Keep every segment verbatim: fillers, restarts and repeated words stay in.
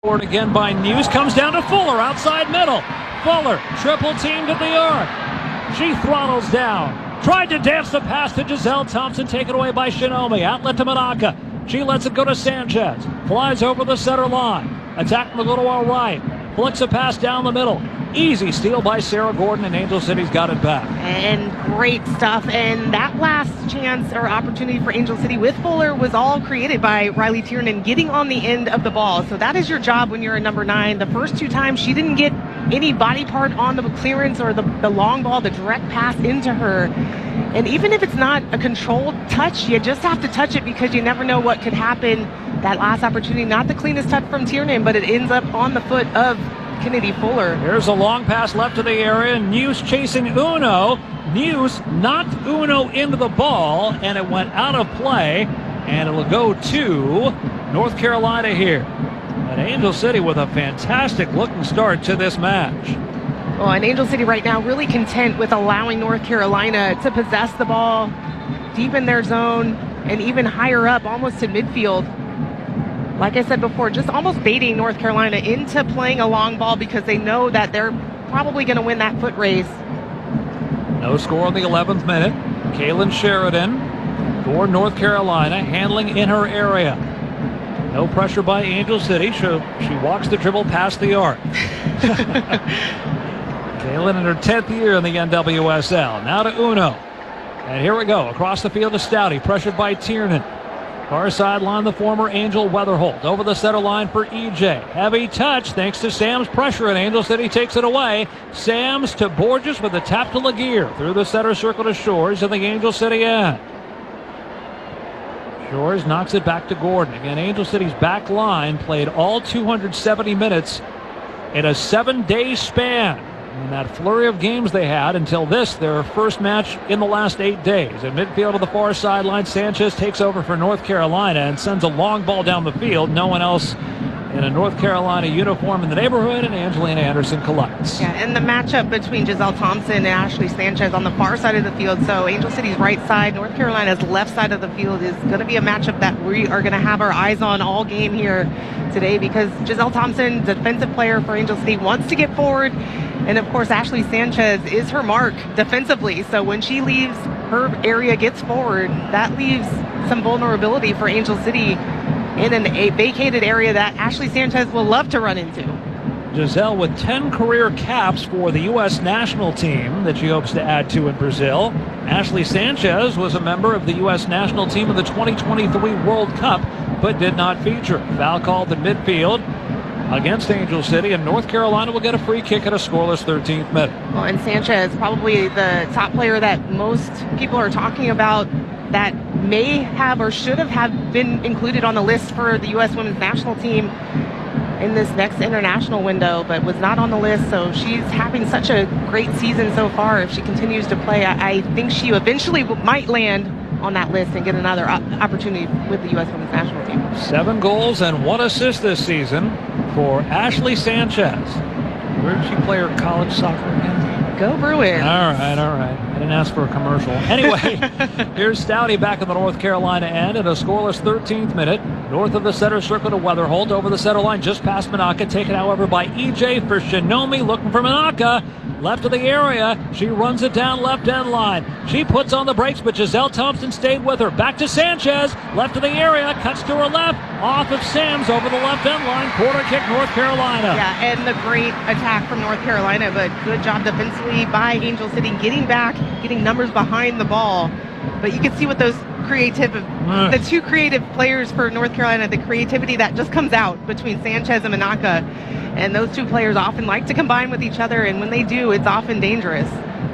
Forward again by News, comes down to Fuller, outside middle. Fuller, triple teamed at the arc. She throttles down. Tried to dance the pass to Giselle Thompson, taken away by Shinomi. Outlet to Manaka. She lets it go to Sanchez. Flies over the center line. Attack from the little all right. Flicks a pass down the middle. Easy steal by Sarah Gordon, and Angel City's got it back. And great stuff. And that last chance or opportunity for Angel City with Fuller was all created by Riley Tiernan getting on the end of the ball. So that is your job when you're a number nine. The first two times she didn't get any body part on the clearance or the, the long ball, the direct pass into her. And even if it's not a controlled touch, you just have to touch it because you never know what could happen. That last opportunity, not the cleanest touch from Tiernan, but it ends up on the foot of Kennedy Fuller. Here's a long pass left to the area. News chasing Uno. News knocked Uno into the ball, and it went out of play, and it'll go to North Carolina here. And Angel City with a fantastic looking start to this match. Well, and Angel City right now really content with allowing North Carolina to possess the ball deep in their zone and even higher up, almost to midfield. Like I said before, just almost baiting North Carolina into playing a long ball because they know that they're probably going to win that foot race. No score in the eleventh minute. Kaylin Sheridan for North Carolina, handling in her area. No pressure by Angel City. She, she walks the dribble past the arc. Kaylin in her tenth year in the N W S L. Now to Uno. And here we go. Across the field to Stouty. Pressured by Tiernan. Far sideline, the former Angel Weatherholt. Over the center line for E J. Heavy touch thanks to Sam's pressure, and Angel City takes it away. Sams to Borges with a tap to Laguerre. Through the center circle to Shores in the Angel City end. Shores knocks it back to Gordon. Again, Angel City's back line played all two hundred seventy minutes in a seven-day span. In that flurry of games they had until this, their first match in the last eight days. At midfield to the far sideline, Sanchez takes over for North Carolina and sends a long ball down the field. No one else in a North Carolina uniform in the neighborhood, and Angelina Anderson collects. Yeah, and the matchup between Giselle Thompson and Ashley Sanchez on the far side of the field. So Angel City's right side, North Carolina's left side of the field is going to be a matchup that we are going to have our eyes on all game here today because Giselle Thompson, defensive player for Angel City, wants to get forward. And of course, Ashley Sanchez is her mark defensively. So when she leaves, her area gets forward. That leaves some vulnerability for Angel City in an, a vacated area that Ashley Sanchez will love to run into. Giselle with ten career caps for the U S national team that she hopes to add to in Brazil. Ashley Sanchez was a member of the U S national team in the twenty twenty-three World Cup, but did not feature. Foul called in midfield against Angel City, and North Carolina will get a free kick at a scoreless thirteenth minute. Well, and Sanchez, probably the top player that most people are talking about that may have or should have, have been included on the list for the U S women's national team in this next international window, but was not on the list. So she's having such a great season so far. If she continues to play, I, I think she eventually might land on that list and get another opportunity with the U S women's national team. Seven goals and one assist this season for Ashley Sanchez. Where did she play her college soccer again? Go Bruins. All right, all right. I didn't ask for a commercial. Anyway, here's Stouty back in the North Carolina end at a scoreless thirteenth minute. North of the center circle to Weatherholt. Over the center line just past Manaka. Taken, however, by E J for Shinomi. Looking for Manaka. Left of the area. She runs it down left end line. She puts on the brakes, but Giselle Thompson stayed with her. Back to Sanchez. Left of the area. Cuts to her left. Off of Sams over the left end line. Corner kick, North Carolina. Yeah, and the great attack from North Carolina, but good job defensively by Angel City getting back, getting numbers behind the ball. But you can see what those creative, uh. the two creative players for North Carolina, the creativity that just comes out between Sanchez and Manaka. And those two players often like to combine with each other, and when they do, it's often dangerous.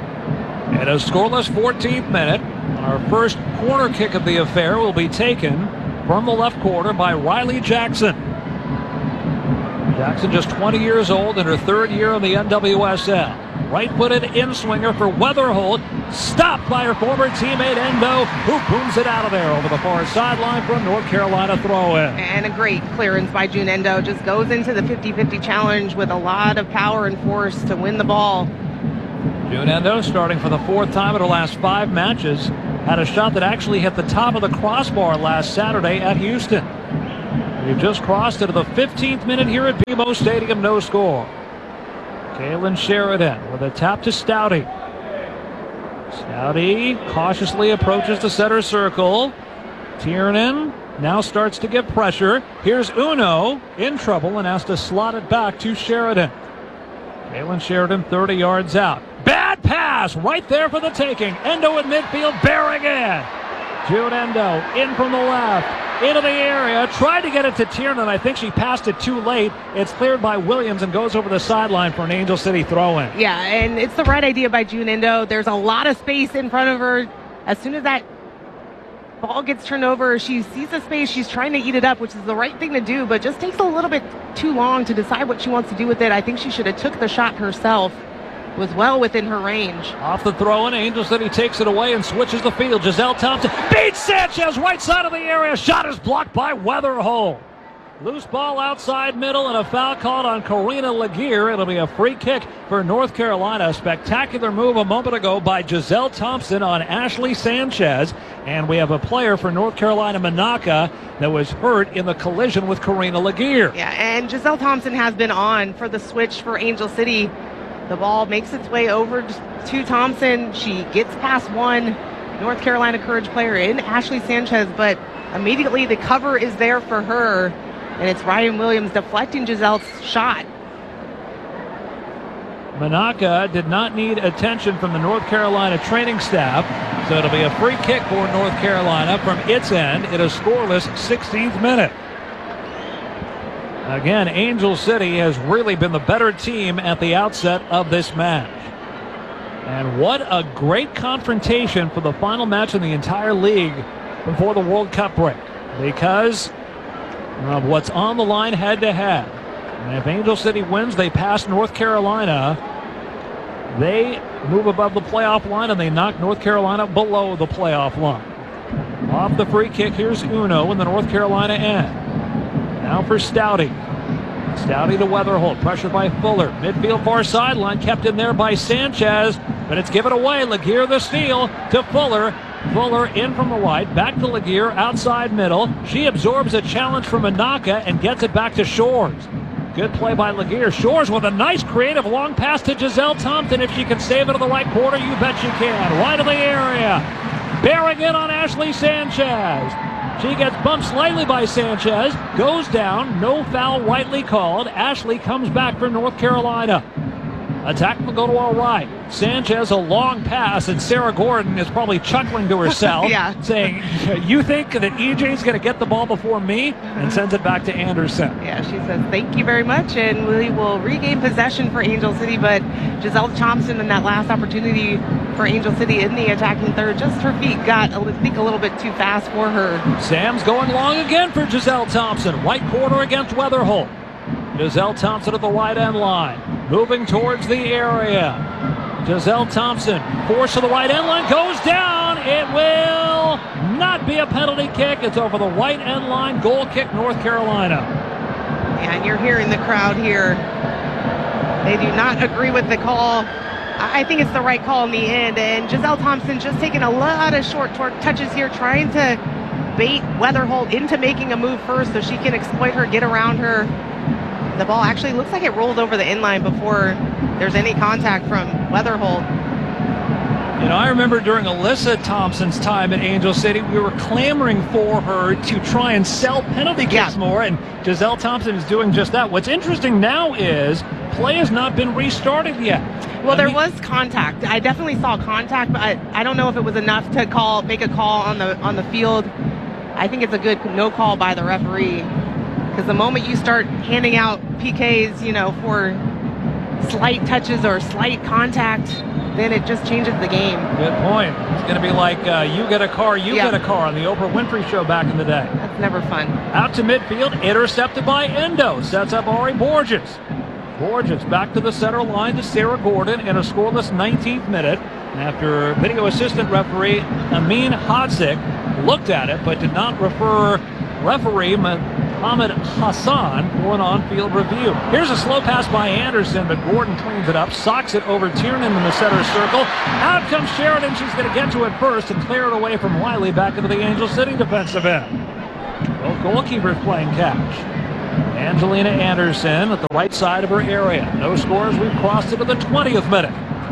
At a scoreless fourteenth minute, our first corner kick of the affair will be taken from the left corner by Riley Jackson. Jackson just twenty years old in her third year in the N W S L. Right-footed in-swinger for Weatherholt. Stopped by her former teammate Endo, who booms it out of there over the far sideline from North Carolina throw-in. And a great clearance by June Endo. Just goes into the fifty fifty challenge with a lot of power and force to win the ball. June Endo, starting for the fourth time in her last five matches, had a shot that actually hit the top of the crossbar last Saturday at Houston. We've just crossed into the fifteenth minute here at B M O Stadium, no score. Kaylin Sheridan with a tap to Stouty. Stouty cautiously approaches the center circle. Tiernan now starts to give pressure. Here's Uno in trouble and has to slot it back to Sheridan. Kaylin Sheridan thirty yards out. Bad pass right there for the taking. Endo in midfield, bearing in. June Endo in from the left, into the area, tried to get it to Tiernan. I think she passed it too late. It's cleared by Williams and goes over the sideline for an Angel City throw-in. Yeah, and it's the right idea by June Endo. There's a lot of space in front of her. As soon as that ball gets turned over, she sees the space. She's trying to eat it up, which is the right thing to do, but just takes a little bit too long to decide what she wants to do with it. I think she should have took the shot herself. Was well within her range. Off the throw-in, Angel City takes it away and switches the field. Giselle Thompson beats Sanchez right side of the area. Shot is blocked by Weatherholt. Loose ball outside middle and a foul called on Karina Laguerre. It'll be a free kick for North Carolina. Spectacular move a moment ago by Giselle Thompson on Ashley Sanchez. And we have a player for North Carolina, Monaca, that was hurt in the collision with Karina Laguerre. Yeah, and Giselle Thompson has been on for the switch for Angel City. The ball makes its way over to Thompson. She gets past one North Carolina Courage player in Ashley Sanchez, but immediately the cover is there for her, and it's Ryan Williams deflecting Giselle's shot. Monaca did not need attention from the North Carolina training staff, so it'll be a free kick for North Carolina from its end in a scoreless sixteenth minute. Again, Angel City has really been the better team at the outset of this match. And what a great confrontation for the final match in the entire league before the World Cup break, because of what's on the line head-to-head. And if Angel City wins, they pass North Carolina. They move above the playoff line, and they knock North Carolina below the playoff line. Off the free kick, here's Uno in the North Carolina end. Now for Stouty. Stouty to Weatherholt. Pressured by Fuller. Midfield far sideline. Kept in there by Sanchez. But it's given away. Laguerre the steal to Fuller. Fuller in from the right. Back to Laguerre. Outside middle. She absorbs a challenge from Monaca and gets it back to Shores. Good play by Laguerre. Shores with a nice creative long pass to Giselle Thompson. If she can save it in the right corner, you bet she can. Right of the area. Bearing in on Ashley Sanchez. She gets bumped slightly by Sanchez, goes down, no foul rightly called. Ashley comes back for North Carolina. Attack will go to our right. Sanchez, a long pass, and Sarah Gordon is probably chuckling to herself, yeah. saying, you think that E J's going to get the ball before me? And sends it back to Anderson. Yeah, she says, thank you very much, and we will regain possession for Angel City, but Giselle Thompson in that last opportunity for Angel City in the attacking third, just her feet got, I think, a little bit too fast for her. Sam's going long again for Giselle Thompson. Right corner against Weatherholt. Giselle Thompson at the right end line. Moving towards the area. Giselle Thompson, force to the right end line, goes down. It will not be a penalty kick. It's over the right end line. Goal kick, North Carolina. Yeah, and you're hearing the crowd here. They do not agree with the call. I think it's the right call in the end. And Giselle Thompson just taking a lot of short touches here, trying to bait Weatherholt into making a move first so she can exploit her, get around her. The ball actually looks like it rolled over the inline before there's any contact from Weatherholt. You know, I remember during Alyssa Thompson's time at Angel City, we were clamoring for her to try and sell penalty kicks yeah. more, and Giselle Thompson is doing just that. What's interesting now is play has not been restarted yet. Well, I there mean, was contact. I definitely saw contact, but I, I don't know if it was enough to call, make a call on the on the field. I think it's a good no call by the referee. Because the moment you start handing out P Ks, you know, for slight touches or slight contact, then it just changes the game. Good point. It's going to be like uh, you get a car, you yep. get a car on the Oprah Winfrey Show back in the day. That's never fun. Out to midfield, intercepted by Endo. Sets up Ari Borges. Borges back to the center line to Sarah Gordon in a scoreless nineteenth minute. After video assistant referee Amin Hadzik looked at it but did not refer referee Ahmed Hassan for an on-field review. Here's a slow pass by Anderson, but Gordon cleans it up, socks it over Tiernan in the center circle. Out comes Sheridan. She's going to get to it first and clear it away from Wiley back into the Angel City defensive end. Both Both goalkeepers playing catch. Angelina Anderson at the right side of her area. No scores. We've crossed into the twentieth minute.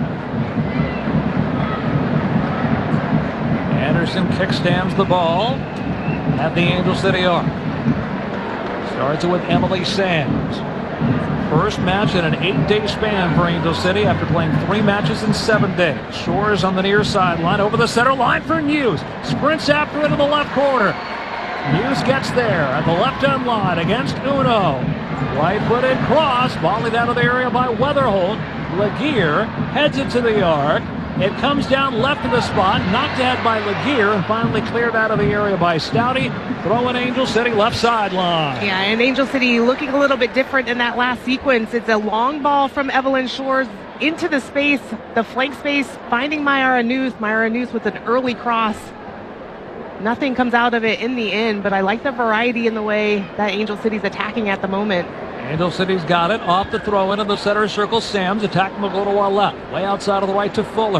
Anderson kickstands the ball at the Angel City arc. Starts it with Emily Sams. First match in an eight-day span for Angel City after playing three matches in seven days. Shores on the near sideline, over the center line for News. Sprints after it in the left corner. News gets there at the left end line against Uno. Right-footed cross, volleyed out of the area by Weatherholt. Laguerre heads it to the arc. It comes down left of the spot, knocked ahead by Laguerre, and finally cleared out of the area by Stouty. Throwing Angel City left sideline. Yeah, and Angel City looking a little bit different in that last sequence. It's a long ball from Evelyn Shores into the space, the flank space, finding Myra News. Myra News with an early cross. Nothing comes out of it in the end, but I like the variety in the way that Angel City's attacking at the moment. Angel City's got it off the throw into the center circle. Sams attacking the goal to our left. Way outside of the right to Fuller.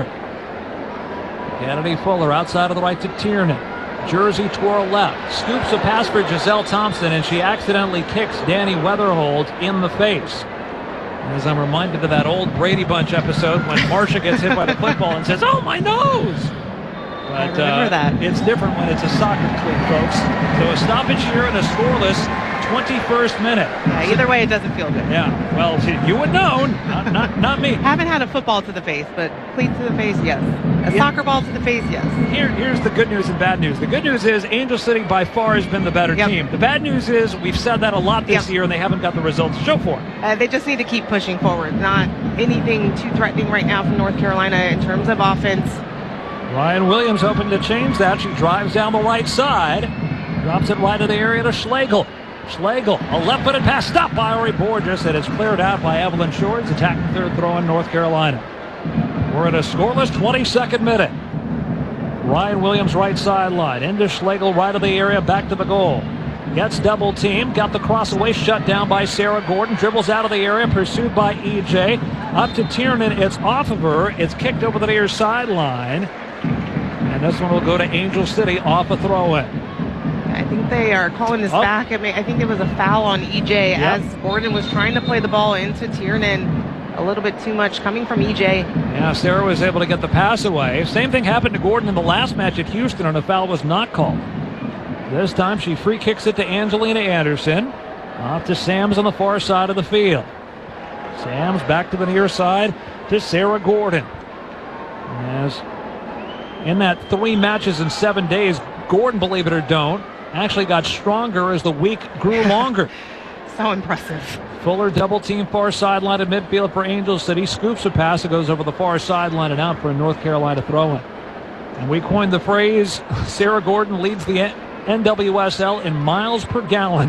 Kennedy Fuller outside of the right to Tiernan. Jersey to our left. Scoops a pass for Giselle Thompson, and she accidentally kicks Danny Weatherholt in the face. As I'm reminded of that old Brady Bunch episode when Marcia gets hit by the football and says, "Oh, my nose!" But, I remember uh, that. It's different when it's a soccer cleat, folks. So a stoppage here and a scoreless twenty-first minute. Yeah, either way, it doesn't feel good. Yeah, well, you would know, not, not, not me. Haven't had a football to the face, but cleats to the face, yes. A Yeah. soccer ball to the face, yes. Here, here's the good news and bad news. The good news is Angel City by far has been the better Yep. team. The bad news is we've said that a lot this Yep. year, and they haven't got the results to show for it. Uh, they just need to keep pushing forward. Not anything too threatening right now from North Carolina in terms of offense. Ryan Williams hoping to change that. She drives down the right side, drops it right in the area to Schlegel. Schlegel, a left-footed pass stopped by Ori Borges, and it's cleared out by Evelyn Shores, attacking third throw in North Carolina. We're in a scoreless twenty-second minute. Ryan Williams right sideline, into Schlegel right of the area, back to the goal. Gets double teamed, got the cross away, shut down by Sarah Gordon, dribbles out of the area, pursued by E J. Up to Tiernan, it's off of her, it's kicked over the near sideline. And this one will go to Angel City off a throw-in. I think they are calling this Oh. back. I mean, I think there was a foul on E J Yep. as Gordon was trying to play the ball into Tiernan. A little bit too much coming from E J. Yeah, Sarah was able to get the pass away. Same thing happened to Gordon in the last match at Houston, and a foul was not called. This time she free kicks it to Angelina Anderson. Off to Sams on the far side of the field. Sams back to the near side to Sarah Gordon. As in that three matches in seven days, Gordon, believe it or don't, actually got stronger as the week grew longer. So impressive. Fuller double team far sideline at midfield for Angel City. Scoops a pass that goes over the far sideline and out for a North Carolina throw-in. And we coined the phrase, Sarah Gordon leads the N W S L in miles per gallon.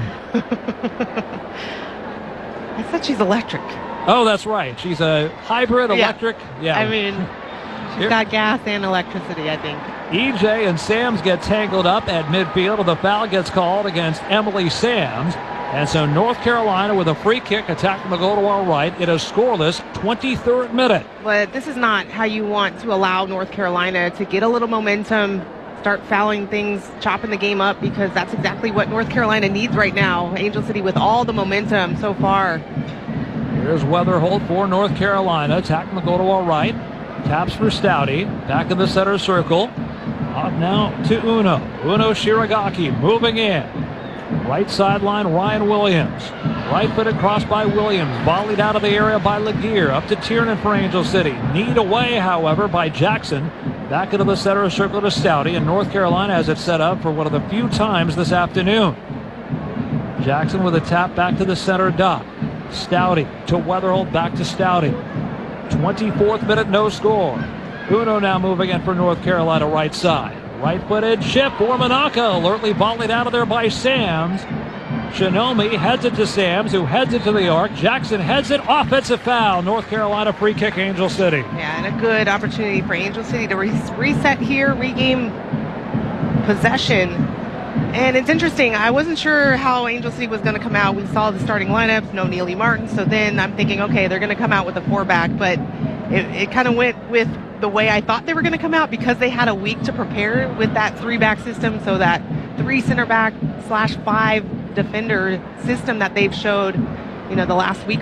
I said she's electric. Oh, that's right. She's a hybrid Yeah. electric. Yeah. I mean, she's Here- got gas and electricity, I think. E J and Sams get tangled up at midfield, and the foul gets called against Emily Sams. And so North Carolina with a free kick attacking the goal to our right. It is scoreless, twenty-third minute. But this is not how you want to allow North Carolina to get a little momentum, start fouling things, chopping the game up, because that's exactly what North Carolina needs right now. Angel City with all the momentum so far. Here's Weatherholt for North Carolina, attacking the goal to our right. Taps for Stouty, back in the center circle. Off now to Uno. Uno Shiragaki moving in. Right sideline, Ryan Williams. Right-footed cross by Williams. Volleyed out of the area by Laguerre. Up to Tiernan for Angel City. Need away, however, by Jackson. Back into the center circle to Stouty. And North Carolina has it set up for one of the few times this afternoon. Jackson with a tap back to the center dot. Stouty to Weatherholt, back to Stouty. twenty-fourth minute, no score. Uno now moving in for North Carolina right side. Right-footed shift for Manaka. Alertly volleyed out of there by Sams. Shinomi heads it to Sams, who heads it to the arc. Jackson heads it. Offensive foul. North Carolina free kick, Angel City. Yeah, and a good opportunity for Angel City to re- reset here, regain possession. And it's interesting. I wasn't sure how Angel City was going to come out. We saw the starting lineups, no Neely Martin. So then I'm thinking, okay, they're going to come out with a four-back. But it, it kind of went with the way I thought they were going to come out because they had a week to prepare with that three-back system, so that three center back slash five defender system that they've showed, you know, the last week